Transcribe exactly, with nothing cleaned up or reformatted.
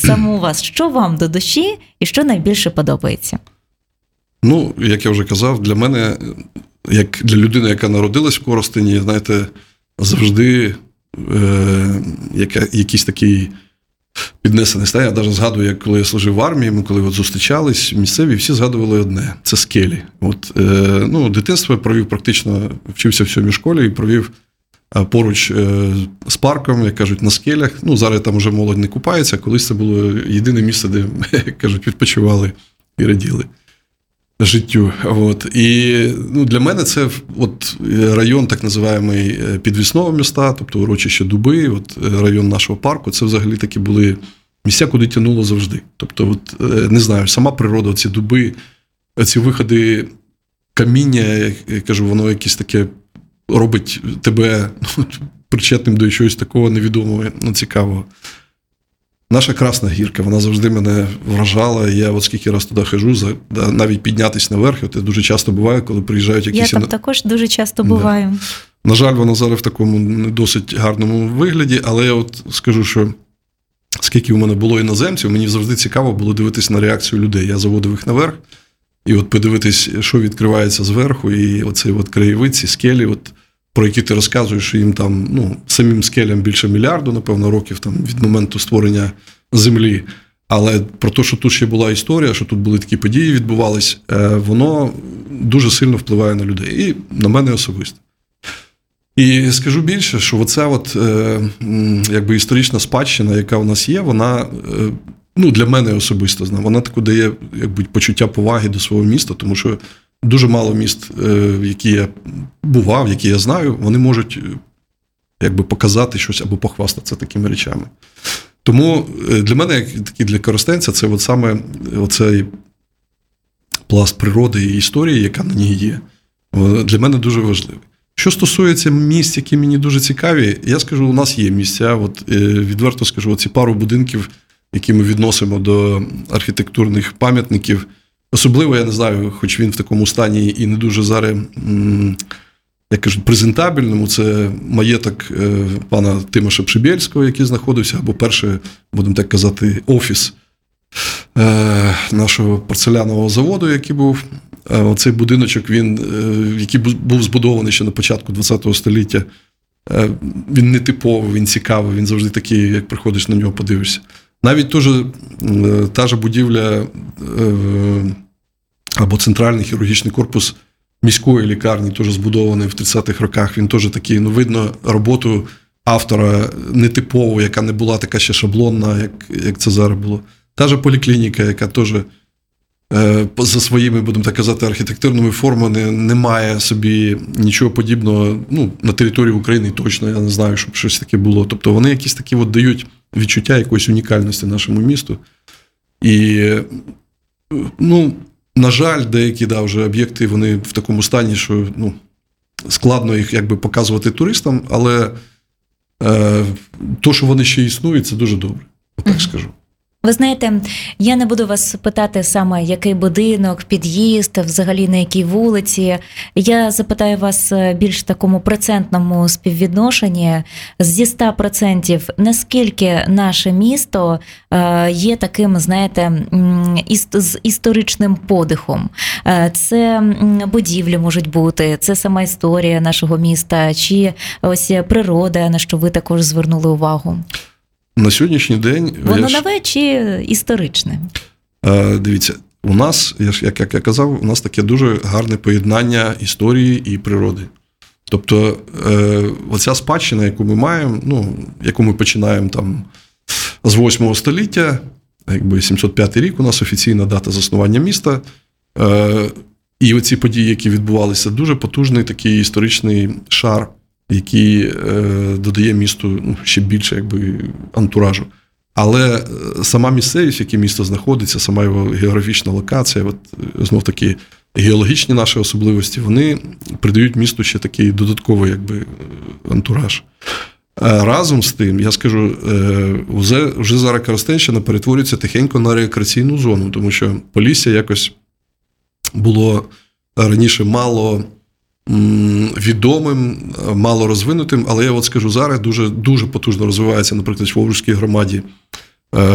саме у вас, що вам до душі і що найбільше подобається? Ну, як я вже казав, для мене, як для людини, яка народилась в Коростені, знаєте, завжди е, яка, якийсь такий піднесений стан. Я навіть згадую, як коли я служив в армії, ми коли от зустрічались місцеві, всі згадували одне – це скелі. От, е, ну, дитинство я провів практично, вчився в сьомій школі і провів поруч е, з парком, як кажуть, на скелях. Ну, зараз там вже молодь не купається, колись це було єдине місце, де, як кажуть, відпочивали і раділи життю. От. І ну, для мене це от, район так називаємий підвісного міста, тобто урочище Дуби, от, район нашого парку, це взагалі такі були місця, куди тянуло завжди. Тобто, от, не знаю, сама природа, ці дуби, ці виходи каміння, я кажу, воно якесь таке робить тебе ну, причетним до чогось такого невідомого, ну, цікавого. Наша Красна Гірка, вона завжди мене вражала, і я от скільки раз туди хожу, навіть піднятися наверх, от я дуже часто буваю, коли приїжджають якісь... Я там також дуже часто буваю. Да. На жаль, вона зараз в такому не досить гарному вигляді, але я от скажу, що скільки у мене було іноземців, мені завжди цікаво було дивитися на реакцію людей. Я заводив їх наверх, і от подивитись, що відкривається зверху, і оцей от краєвид, ці скелі, от, про які ти розказуєш, що їм там, ну, самим скелям більше мільярду, напевно, років там, від моменту створення землі. Але про те, що тут ще була історія, що тут були такі події, відбувались, воно дуже сильно впливає на людей. І на мене особисто. І скажу більше, що оця от, якби, історична спадщина, яка у нас є, вона, ну, для мене особисто, вона таку дає, якби, почуття поваги до свого міста, тому що дуже мало міст, в які я бував, які я знаю, вони можуть, якби, показати щось або похвастатися такими речами. Тому для мене, як такі для коростенця, це от саме оцей пласт природи і історії, яка на ній є, для мене дуже важливий. Що стосується місць, які мені дуже цікаві, я скажу, у нас є місця, от, відверто скажу, оці пару будинків, які ми відносимо до архітектурних пам'ятників, особливо, я не знаю, хоч він в такому стані і не дуже зараз, як кажуть, презентабельному, це маєток пана Тимоша Пшибєльського, який знаходився, або перший, будемо так казати, офіс нашого порцелянового заводу, який був. Оцей будиночок, він, який був збудований ще на початку ХХ століття, він не типовий, він цікавий, він завжди такий, як приходиш на нього, подивишся. Навіть теж, та ж будівля або центральний хірургічний корпус міської лікарні, теж збудований в тридцятих роках, він теж такий, ну, видно роботу автора нетипову, яка не була така ще шаблонна, як, як це зараз було. Та ж поліклініка, яка теж за своїми, будемо так казати, архітектурними формами не має собі нічого подібного, ну, на території України точно, я не знаю, щоб щось таке було. Тобто вони якісь такі от дають відчуття якоїсь унікальності нашому місту. І, ну, на жаль, деякі, да, вже об'єкти, вони в такому стані, що, ну, складно їх, якби, показувати туристам, але е, то, що вони ще існують, це дуже добре, так скажу. Ви знаєте, я не буду вас питати саме, який будинок, під'їзд, взагалі на якій вулиці. Я запитаю вас більш в такому процентному співвідношенні. Зі ста відсотків, наскільки наше місто є таким, знаєте, з історичним подихом? Це будівлі можуть бути, це сама історія нашого міста, чи ось природа, на що ви також звернули увагу? На сьогоднішній день... Воно ж... нове чи історичне? Е, дивіться, у нас, як, як я казав, у нас таке дуже гарне поєднання історії і природи. Тобто, е, оця спадщина, яку ми маємо, ну, яку ми починаємо там з восьмого століття, якби сімсот п'ятий рік у нас офіційна дата заснування міста, е, і оці події, які відбувалися, дуже потужний такий історичний шар, який е, додає місту, ну, ще більше, якби, антуражу. Але сама місцевість, в якій місто знаходиться, сама його географічна локація, от, знов-таки геологічні наші особливості, вони придають місту ще такий додатковий, якби, антураж. Разом з тим, я скажу, вже, вже зараз Коростенщина перетворюється тихенько на рекреаційну зону, тому що Полісся якось було раніше мало відомим, мало розвинутим, але я от скажу, зараз дуже, дуже потужно розвивається, наприклад, в Овруцькій громаді